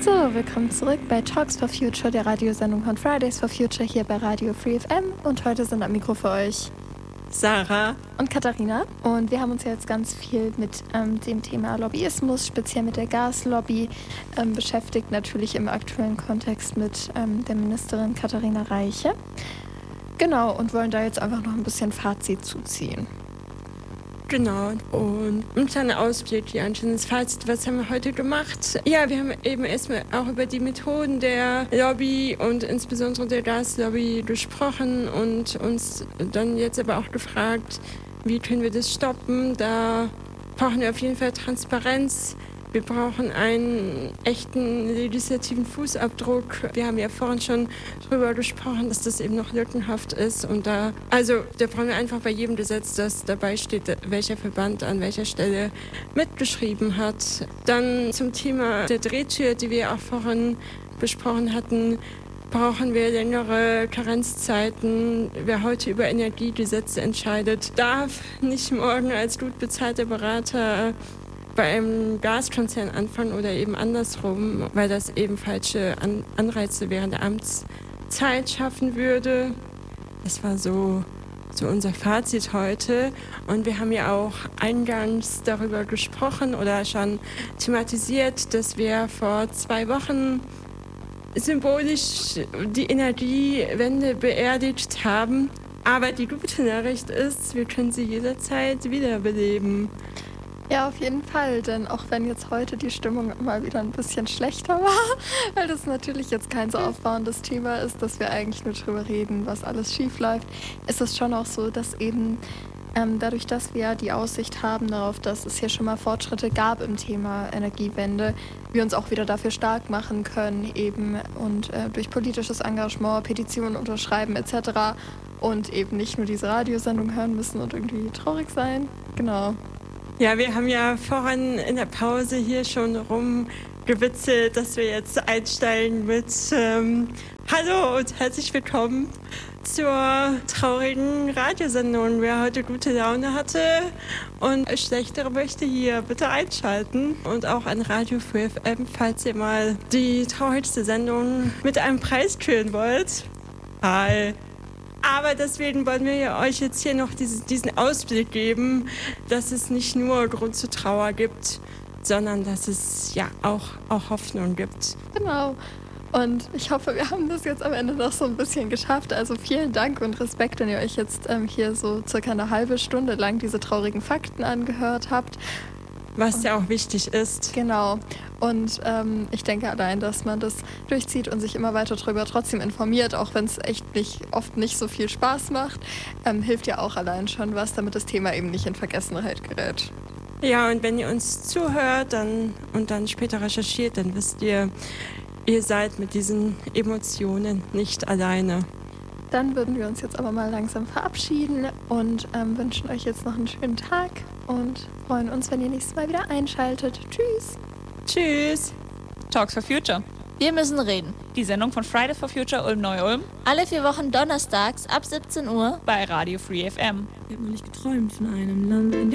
So, willkommen zurück bei Talks for Future, der Radiosendung von Fridays for Future hier bei Radio Free FM. Und heute sind am Mikro für euch Sarah und Katharina. Und wir haben uns jetzt ganz viel mit dem Thema Lobbyismus, speziell mit der Gaslobby, beschäftigt. Natürlich im aktuellen Kontext mit der Ministerin Katharina Reiche. Genau, und wollen da jetzt einfach noch ein bisschen Fazit zuziehen. Genau, und ein kleiner Ausblick, ja, ein schönes Fazit, was haben wir heute gemacht? Ja, wir haben eben erstmal auch über die Methoden der Lobby und insbesondere der Gaslobby gesprochen und uns dann jetzt aber auch gefragt, wie können wir das stoppen? Da brauchen wir auf jeden Fall Transparenz. Wir brauchen einen echten legislativen Fußabdruck. Wir haben ja vorhin schon darüber gesprochen, dass das eben noch lückenhaft ist. Und da brauchen wir einfach bei jedem Gesetz, das dabei steht, welcher Verband an welcher Stelle mitgeschrieben hat. Dann zum Thema der Drehtür, die wir auch vorhin besprochen hatten, brauchen wir längere Karenzzeiten. Wer heute über Energiegesetze entscheidet, darf nicht morgen als gut bezahlter Berater bei einem Gaskonzern anfangen oder eben andersrum, weil das eben falsche Anreize während der Amtszeit schaffen würde. Das war so unser Fazit heute. Und wir haben ja auch eingangs darüber gesprochen oder schon thematisiert, dass wir vor 2 Wochen symbolisch die Energiewende beerdigt haben. Aber die gute Nachricht ist, wir können sie jederzeit wiederbeleben. Ja, auf jeden Fall, denn auch wenn jetzt heute die Stimmung mal wieder ein bisschen schlechter war, weil das natürlich jetzt kein so aufbauendes Thema ist, dass wir eigentlich nur drüber reden, was alles schief läuft, ist es schon auch so, dass eben dadurch, dass wir die Aussicht haben darauf, dass es hier schon mal Fortschritte gab im Thema Energiewende, wir uns auch wieder dafür stark machen können eben und durch politisches Engagement, Petitionen unterschreiben etc. und eben nicht nur diese Radiosendung hören müssen und irgendwie traurig sein. Genau. Ja, wir haben ja vorhin in der Pause hier schon rumgewitzelt, dass wir jetzt einsteigen mit Hallo und herzlich willkommen zur traurigen Radiosendung. Wer heute gute Laune hatte und schlechtere möchte hier bitte einschalten. Und auch an Radio Free FM, falls ihr mal die traurigste Sendung mit einem Preis küren wollt. Hi. Aber deswegen wollen wir euch jetzt hier noch diesen Ausblick geben, dass es nicht nur Grund zur Trauer gibt, sondern dass es ja auch Hoffnung gibt. Genau. Und ich hoffe, wir haben das jetzt am Ende noch so ein bisschen geschafft. Also vielen Dank und Respekt, wenn ihr euch jetzt hier so circa eine halbe Stunde lang diese traurigen Fakten angehört habt. Was ja auch wichtig ist. Genau. Und ich denke allein, dass man das durchzieht und sich immer weiter darüber trotzdem informiert, auch wenn es echt oft nicht so viel Spaß macht, hilft ja auch allein schon was, damit das Thema eben nicht in Vergessenheit gerät. Ja, und wenn ihr uns zuhört und dann später recherchiert, dann wisst ihr seid mit diesen Emotionen nicht alleine. Dann würden wir uns jetzt aber mal langsam verabschieden und wünschen euch jetzt noch einen schönen Tag und freuen uns, wenn ihr nächstes Mal wieder einschaltet. Tschüss! Tschüss! Talks for Future. Wir müssen reden. Die Sendung von Fridays for Future Ulm-Neu-Ulm. Alle 4 Wochen donnerstags ab 17 Uhr Bei Radio Free FM. Ich habe noch nicht geträumt von einem Land, in